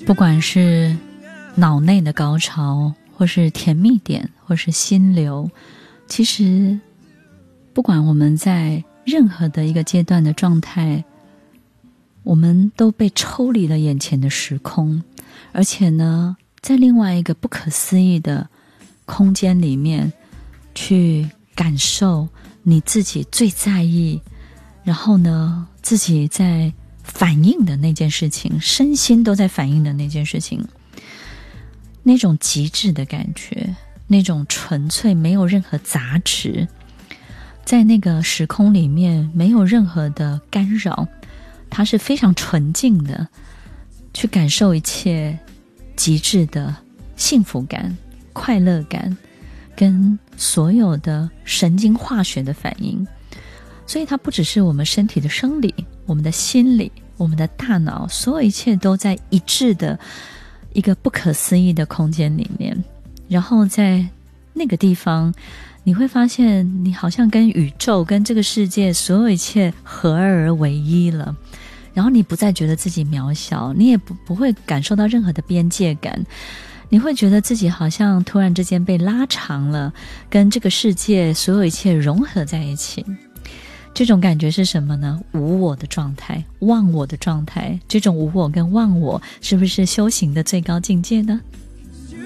不管是脑内的高潮，或是甜蜜点，或是心流，其实不管我们在任何的一个阶段的状态，我们都被抽离了眼前的时空，而且呢，在另外一个不可思议的空间里面去感受你自己最在意，然后呢，自己在反应的那件事情，身心都在反应的那件事情，那种极致的感觉，那种纯粹没有任何杂质，在那个时空里面没有任何的干扰，它是非常纯净的，去感受一切极致的幸福感、快乐感跟所有的神经化学的反应。所以它不只是我们身体的生理，我们的心理，我们的大脑，所有一切都在一致的一个不可思议的空间里面。然后在那个地方，你会发现你好像跟宇宙跟这个世界所有一切合二而为一了，然后你不再觉得自己渺小，你也不会感受到任何的边界感，你会觉得自己好像突然之间被拉长了，跟这个世界所有一切融合在一起。这种感觉是什么呢？无我的状态，忘我的状态。这种无我跟忘我，是不是修行的最高境界呢？